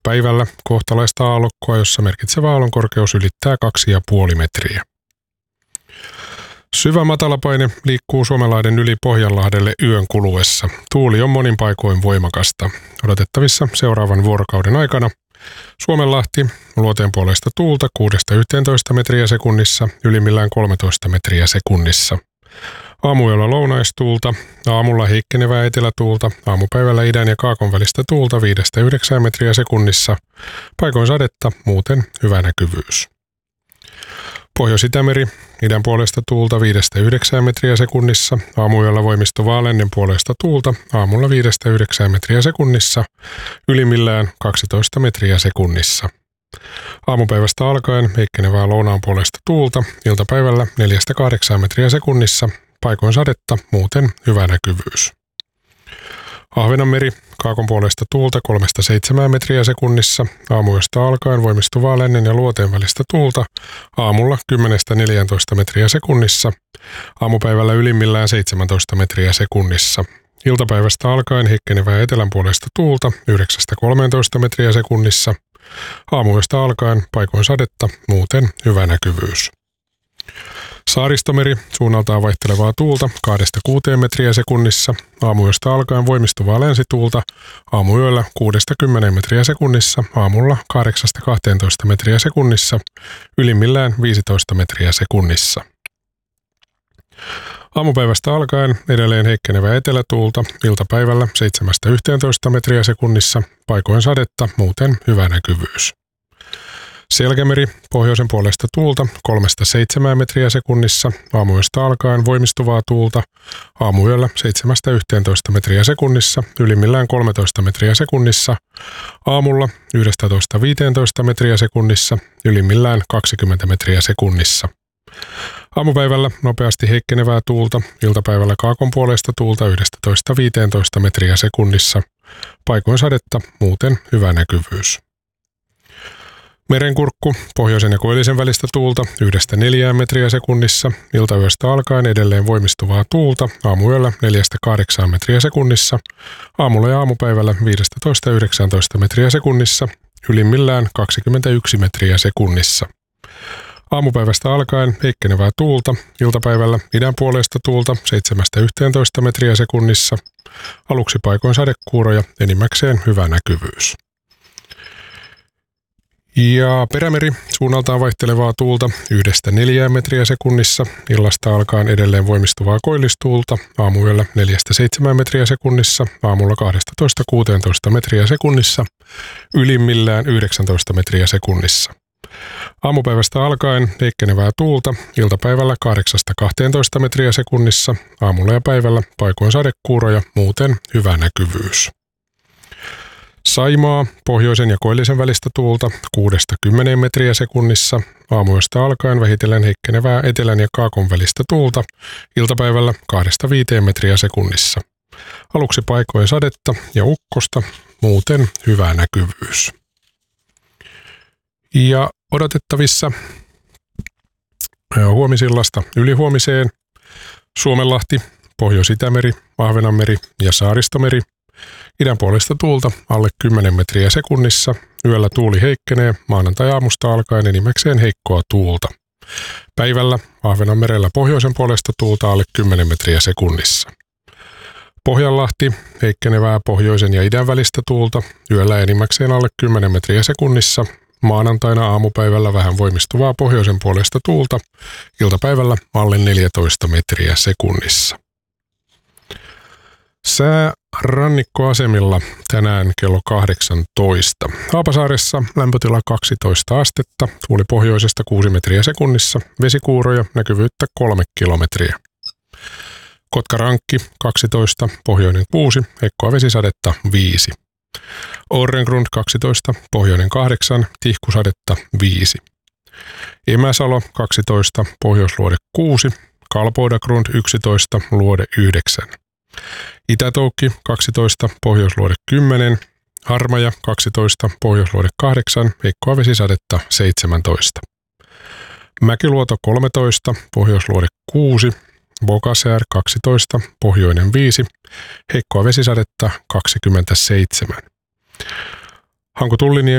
Päivällä kohtalaista aallokkoa, jossa merkitsevä aallon korkeus ylittää 2,5 metriä. Syvä matalapaine liikkuu Suomenlahden yli Pohjanlahdelle yön kuluessa. Tuuli on monin paikoin voimakasta. Odotettavissa seuraavan vuorokauden aikana Suomenlahti luoteen puolesta tuulta 6–11 metriä sekunnissa, ylimmillään 13 metriä sekunnissa. Aamuyöllä lounaistuulta, aamulla heikkenevää etelätuulta, aamupäivällä idän ja kaakon välistä tuulta 5–9 metriä sekunnissa, paikoin sadetta, muuten hyvä näkyvyys. Pohjois-Itämeri, idän puolesta tuulta 5–9 metriä sekunnissa, aamuyöllä voimistuvaa lännen puolesta tuulta, aamulla 5–9 metriä sekunnissa, ylimmillään 12 metriä sekunnissa. Aamupäivästä alkaen heikkenevää lounaan puolesta tuulta, iltapäivällä 4–8 metriä sekunnissa, paikoin sadetta, muuten hyvä näkyvyys. Ahvenanmeri, kaakon puolesta tuulta 3–7 metriä sekunnissa, aamuyöstä alkaen voimistuvaa lännen ja luoteen välistä tuulta, aamulla 10–14 metriä sekunnissa, aamupäivällä ylimmillään 17 metriä sekunnissa. Iltapäivästä alkaen heikkenevää etelän puolesta tuulta 9–13 metriä sekunnissa, aamuyöstä alkaen paikoin sadetta, muuten hyvä näkyvyys. Saaristomeri, suunnaltaan vaihtelevaa tuulta 2–6 metriä sekunnissa, aamuyöstä alkaen voimistuvaa länsituulta, aamuyöllä 6–10 metriä sekunnissa, aamulla 8–12 metriä sekunnissa, ylimmillään 15 metriä sekunnissa. Aamupäivästä alkaen edelleen heikkenevää etelätuulta, iltapäivällä 7–11 metriä sekunnissa, paikoin sadetta, muuten hyvä näkyvyys. Selkämeri, pohjoisen puolesta tuulta 3–7 metriä sekunnissa, aamuyöstä alkaen voimistuvaa tuulta, aamuyöllä 7–11 metriä sekunnissa, ylimmillään 13 metriä sekunnissa, aamulla 11–15 metriä sekunnissa, ylimmillään 20 metriä sekunnissa. Aamupäivällä nopeasti heikkenevää tuulta, iltapäivällä kaakon puolesta tuulta 11–15 metriä sekunnissa, paikoin sadetta, muuten hyvä näkyvyys. Merenkurkku, pohjoisen ja koillisen välistä tuulta 1–4 metriä sekunnissa, iltayöstä alkaen edelleen voimistuvaa tuulta, aamuyöllä 4–8 metriä sekunnissa, aamulla ja aamupäivällä 15–19 metriä sekunnissa, ylimmillään 21 metriä sekunnissa. Aamupäivästä alkaen heikkenevää tuulta, iltapäivällä idän puolesta tuulta 7–11 metriä sekunnissa, aluksi paikoin sadekuuroja, enimmäkseen hyvä näkyvyys. Ja Perämeri, suunnaltaan vaihtelevaa tuulta 1–4 metriä sekunnissa, illasta alkaen edelleen voimistuvaa koillistuulta, aamuyöllä 4–7 metriä sekunnissa, aamulla 12–16 metriä sekunnissa, ylimmillään 19 metriä sekunnissa. Aamupäivästä alkaen heikkenevää tuulta, iltapäivällä 8–12 metriä sekunnissa, aamulla ja päivällä paikoin sadekuuroja, muuten hyvä näkyvyys. Saimaa, pohjoisen ja koillisen välistä tuulta 6–10 metriä sekunnissa, aamuyöstä alkaen vähitellen heikkenevää etelän ja kaakon välistä tuulta, iltapäivällä 2–5 metriä sekunnissa. Aluksi paikoin sadetta ja ukkosta, muuten hyvä näkyvyys. Ja odotettavissa huomisillasta ylihuomiseen Suomenlahti, Pohjois-Itämeri, Ahvenanmeri ja Saaristomeri. Idän puolesta tuulta alle 10 metriä sekunnissa, yöllä tuuli heikkenee, maanantai-aamusta alkaen enimmäkseen heikkoa tuulta. Päivällä Ahvenanmerellä pohjoisen puolesta tuulta alle 10 metriä sekunnissa. Pohjanlahti, heikkenevää pohjoisen ja idän välistä tuulta, yöllä enimmäkseen alle 10 metriä sekunnissa, maanantaina aamupäivällä vähän voimistuvaa pohjoisen puolesta tuulta, iltapäivällä alle 14 metriä sekunnissa. Sää rannikkoasemilla tänään kello 18. Haapasaaressa lämpötila 12 astetta, tuuli pohjoisesta 6 metriä sekunnissa, vesikuuroja, näkyvyyttä 3 kilometriä. Kotkarankki 12, pohjoinen 6, heikkoa vesisadetta 5. Orrengrund 12, pohjoinen 8, tihkusadetta 5. Emäsalo 12, pohjoisluode 6, Kalpoidagrund 11, luode 9. Itätoukki 12, pohjoisluode 10, Harmaja 12, pohjoisluode 8, heikkoa vesisadetta 17. Mäkiluoto 13, pohjoisluode 6, Bogasär 12, pohjoinen 5, heikkoa vesisadetta 27. Hanko Tulliniemi